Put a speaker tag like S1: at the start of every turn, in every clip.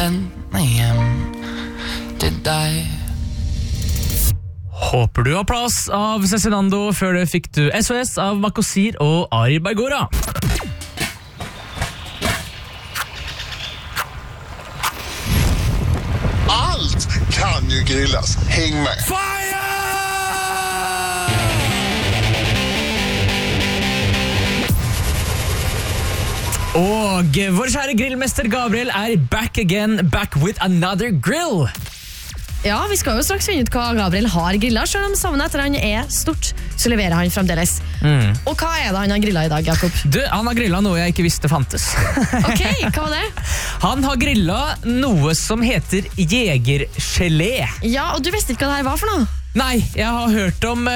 S1: vende hjem til deg.
S2: Håper du har plass av Cezinando. Før det fikk du SOS av Makosir og Ari Bergora.
S3: Allt kan ju grillas. Häng med.
S2: Fire! Og vår kjære grillmester Gabriel back again, back with another grill.
S4: Ja, vi skal jo straks finne ut hva Gabriel har grillet. Selv om savnet etter han stort, så leverer han fremdeles. Og hva det han har grillet i dag, Jakob?
S2: Du, han har grillet noe jeg ikke visste fantes.
S4: Ok, hva var det?
S2: Han har grillet noe som heter jegergelé.
S4: Ja, og du visste ikke hva det her var for noe?
S2: Nei, jeg har hørt om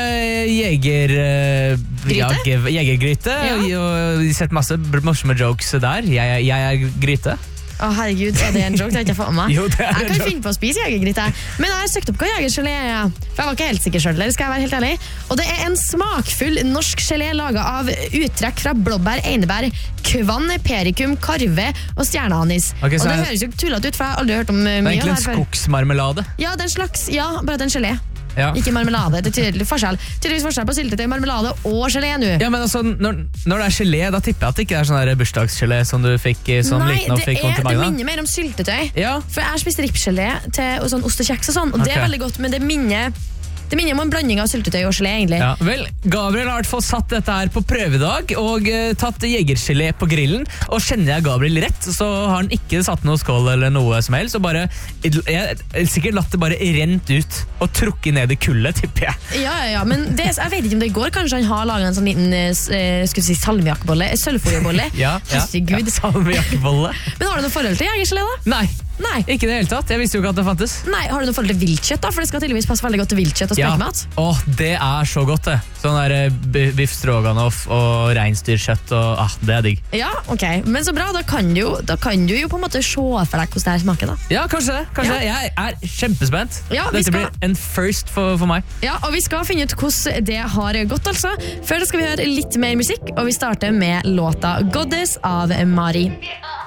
S2: jegergryte, og sett masse morsomme jokes der. Jeg er gryte.
S4: Herregud, det en joke? Det har ikke jeg fått med.
S2: Jo, det
S4: jeg kan
S2: en joke.
S4: finne på å spise jegergryte. Men jeg har søkt opp hva jegergelé er. For jeg var ikke helt sikker selv, eller skal jeg være helt ærlig. Og det er en smakfull norsk gelé laget av uttrekk fra blåbær, einebær, kvann, perikum, karve og stjerneanis.
S2: Ok,
S4: og
S2: så
S4: det
S2: er-
S4: høres jo tullete ut, for jeg har aldri hørt om mye
S2: Det er
S4: av
S2: egentlig
S4: det
S2: en
S4: her før.
S2: skogsmarmelade.
S4: Ja, det er en slags, bare det er en gelé.
S2: Ja.
S4: Ikke marmelade, det er tydelig forskjell. Tydeligvis forskjell på syltetøy, marmelade og gelé nå.
S2: Ja, men altså, når det er gelé, da tipper jeg at det ikke er sånn der bursdagsgelé som du fikk som
S4: Nei,
S2: liten og fikk vondt i
S4: det
S2: magen av.
S4: minner mer om syltetøy.
S2: Ja.
S4: For jeg har spist ripsgelé til og sånn ost og kjeks og sånn, og det er
S2: Ok.
S4: veldig godt, men det minner om en blanding av syltetøy og gelé, egentlig.
S2: Ja, vel, Gabriel har i hvert fall satt dette her på prøvedag og tatt jegergelé på grillen. Og kjenner jeg Gabriel rett, så har han ikke satt noe skål eller noe som helst. Og bare, jeg sikkert latt det bare rent ut og trukket ned i kullet, tipper jeg.
S4: Ja, men jeg vet ikke om det går. Kanskje han har laget en sånn liten salmiakkbolle, sølvfoliebolle. Herregud.
S2: Salmiakkbolle.
S4: Men har du noe forhold til jegergelé, da?
S2: Nei, ikke det hele tatt. Jeg visste jo ikke at det fantes.
S4: Nei, har du noe forhold til viltkjøtt, da? For det skal tydeligvis passe veldig godt til viltkjøtt og spekemat.
S2: Åh, det er så godt det. Sånn der biff stroganoff og reinsdyrkjøtt og det er digg.
S4: Ja, ok. Men så bra, da kan du jo på en måte se for deg hvordan det her smaker, da.
S2: Ja, kanskje det. Jeg er kjempespent.
S4: Ja,
S2: Dette blir en first for meg.
S4: Ja, og vi skal finne ut hvordan det har gått, altså. Før det skal vi høre litt mer musikk, og vi starter med låta Goddess av Mari.